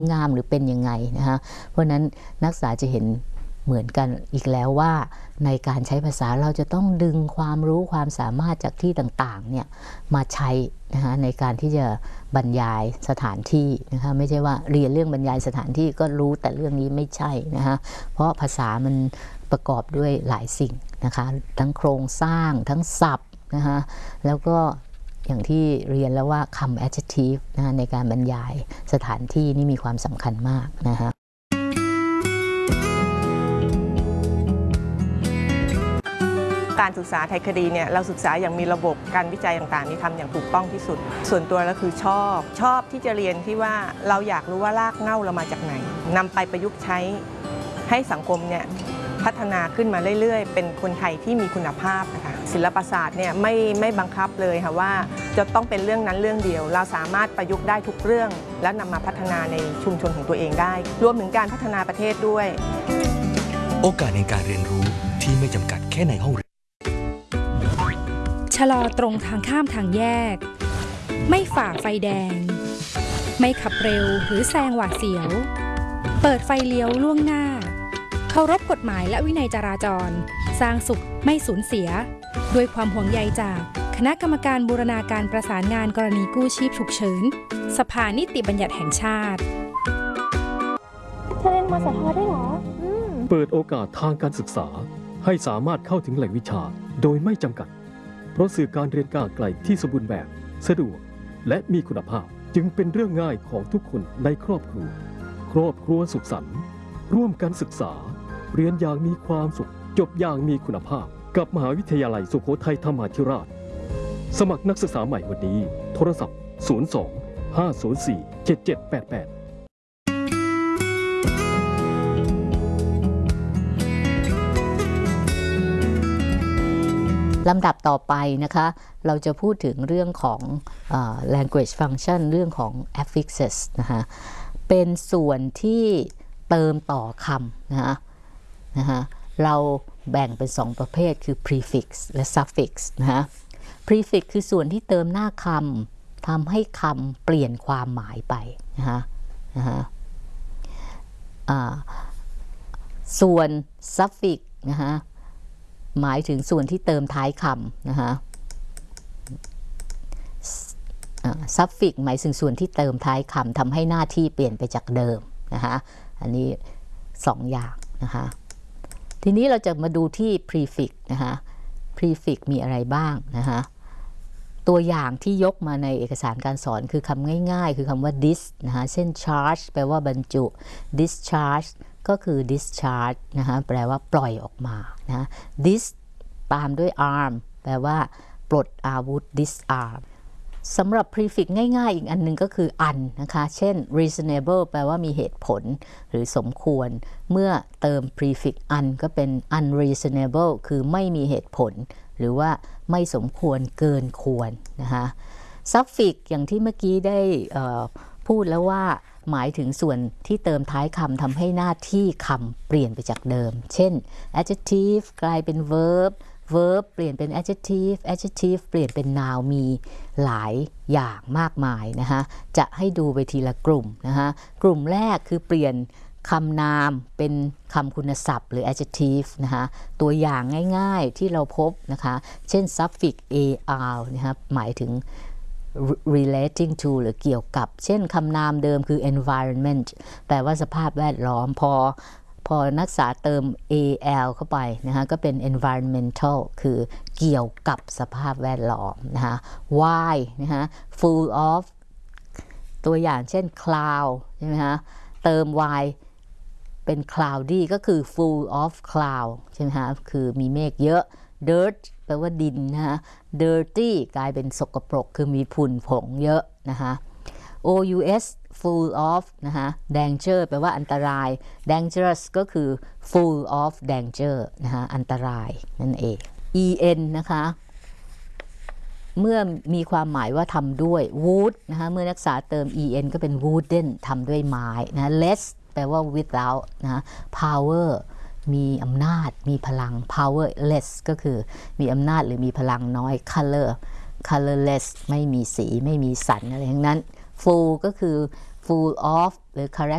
งามหรือเป็นยังไงนะคะเพราะนั้นนักศึกษาจะเห็นเหมือนกันอีกแล้วว่าในการใช้ภาษาเราจะต้องดึงความรู้ความสามารถจากที่ต่างๆเนี่ยมาใช้นะคะในการที่จะบรรยายสถานที่นะคะไม่ใช่ว่าเรียนเรื่องบรรยายสถานที่ก็รู้แต่เรื่องนี้ไม่ใช่นะคะเพราะภาษามันประกอบด้วยหลายสิ่งนะคะทั้งโครงสร้างทั้งศัพท์นะคะแล้วก็อย่างที่เรียนแล้วว่าคำ adjective นะคะในการบรรยายสถานที่นี่มีความสำคัญมากนะคะการศึกษาไทยคดีเนี่ยเราศึกษาอย่างมีระบบการวิจัยต่างๆนี่ทำอย่างถูกต้องที่สุดส่วนตัวแล้วคือชอบที่จะเรียนที่ว่าเราอยากรู้ว่ารากเหง้าเรามาจากไหนนำไปประยุกต์ใช้ให้สังคมเนี่ยพัฒนาขึ้นมาเรื่อยๆเป็นคนไทยที่มีคุณภาพนะคะศิลปศาสตร์เนี่ยไม่บังคับเลยค่ะว่าจะต้องเป็นเรื่องนั้นเรื่องเดียวเราสามารถประยุกต์ได้ทุกเรื่องและนำมาพัฒนาในชุมชนของตัวเองได้รวมถึงการพัฒนาประเทศด้วยโอกาสในการเรียนรู้ที่ไม่จำกัดแค่ในห้องเรียนชะลอตรงทางข้ามทางแยกไม่ฝ่าไฟแดงไม่ขับเร็วหรือแซงหวาดเสียวเปิดไฟเลี้ยวล่วงหน้าเคารพกฎหมายและวินัยจราจรสร้างสุขไม่สูญเสียด้วยความห่วงใยจากคณะกรรมการบูรณาการประสานงานกรณีกู้ชีพฉุกเฉินสภานิติบัญญัติแห่งชาติเธอเรียนมสทได้หรอเปิดโอกาสทางการศึกษาให้สามารถเข้าถึงแหล่งวิชาโดยไม่จำกัดเพราะสื่อการเรียนก้าวไกลที่สมบูรณ์แบบสะดวกและมีคุณภาพจึงเป็นเรื่องง่ายของทุกคนในครอบครัวสุขสันต์ร่วมกันศึกษาเรียนอย่างมีความสุขจบอย่างมีคุณภาพกับมหาวิทยาลัยสุโขทัยธรรมาธิราชสมัครนักศึกษาใหม่วันนี้โทรศัพท์02 504 7788 ลำดับต่อไปนะคะเราจะพูดถึงเรื่องของ language function เรื่องของ affixes นะคะเป็นส่วนที่เติมต่อคำนะคะเราแบ่งเป็น2ประเภทคือ prefix และ suffix นะคะ prefix คือส่วนที่เติมหน้าคำทำให้คำเปลี่ยนความหมายไปนะคะส่วน suffix นะคะหมายถึงส่วนที่เติมท้ายคำนะคะsuffix หมายถึงส่วนที่เติมท้ายคำทำให้หน้าที่เปลี่ยนไปจากเดิมนะคะอันนี้2อย่างนะคะทีนี้เราจะมาดูที่ prefix นะคะ prefix มีอะไรบ้างนะคะตัวอย่างที่ยกมาในเอกสารการสอนคือคำง่ายๆคือคำว่า dis นะคะเช่น charge แปลว่าบรรจุ discharge ก็คือ discharge นะคะแปลว่าปล่อยออกมานะ dis ตามด้วย arm แปลว่าปลดอาวุธ disarm สำหรับ prefix ง่ายๆอีกอันหนึ่งก็คือ un นะคะเช่น reasonable แปลว่ามีเหตุผลหรือสมควรเมื่อเติม prefix un ก็เป็น unreasonable คือไม่มีเหตุผลหรือว่าไม่สมควรเกินควรนะคะ suffix อย่างที่เมื่อกี้ได้พูดแล้วว่าหมายถึงส่วนที่เติมท้ายคำทำให้หน้าที่คำเปลี่ยนไปจากเดิมเช่น adjective กลายเป็น verb เปลี่ยนเป็น adjective เปลี่ยนเป็น noun มีหลายอย่างมากมายนะคะจะให้ดูไปทีละกลุ่มนะคะกลุ่มแรกคือเปลี่ยนคำนามเป็นคำคุณศัพท์หรือ adjective นะคะตัวอย่างง่ายๆที่เราพบนะคะเช่น suffix ar นะคะหมายถึงrelating to หรือเกี่ยวกับเช่นคำนามเดิมคือ environment แปลว่าสภาพแวดล้อมพอนักศึกษาเติม al เข้าไปนะคะก็เป็น environmental คือเกี่ยวกับสภาพแวดล้อมนะคะ why นะคะ full of ตัวอย่างเช่น cloud ใช่ไหมคะเติม why เป็น cloudy ก็คือ full of cloud ใช่ไหมคะคือมีเมฆเยอะ dirt แปลว่าดินนะคะ dirty กลายเป็นสกปรกคือมีฝุ่นผงเยอะนะคะ ous full of นะคะ danger แปลว่าอันตราย dangerous ก็คือ full of danger นะคะอันตรายนั่นเอง en นะคะเมื่อมีความหมายว่าทำด้วย wood นะคะเมื่อนักศึกษาเติม en ก็เป็น wooden ทำด้วยไม้นะ less แปลว่า without นะ power มีอำนาจมีพลัง powerless ก็คือมีอำนาจหรือมีพลังน้อย colorless ไม่มีสีไม่มีสันอะไรทั้งนั้น full ก็คือ full of หรือ